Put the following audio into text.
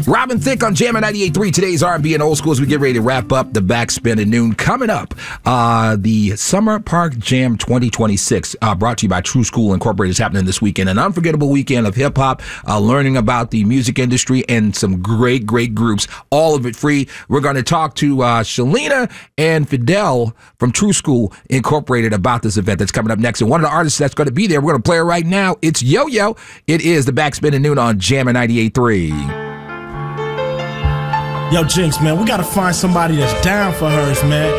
Robin Thicke on Jammin' 98.3. Today's R&B and old school as we get ready to wrap up the Backspin at noon. Coming up, the Summer Park Jam 2026, brought to you by True School Incorporated, is happening this weekend. An unforgettable weekend of hip-hop, learning about the music industry and some great groups. All of it free. We're going to talk to Shalina and Fidel from True School Incorporated about this event that's coming up next. And one of the artists that's going to be there, we're going to play her right now. It's Yo-Yo. It is the Backspin at noon on Jammin' 98.3. Yo, Jinx, man, we gotta find somebody that's down for hers, man.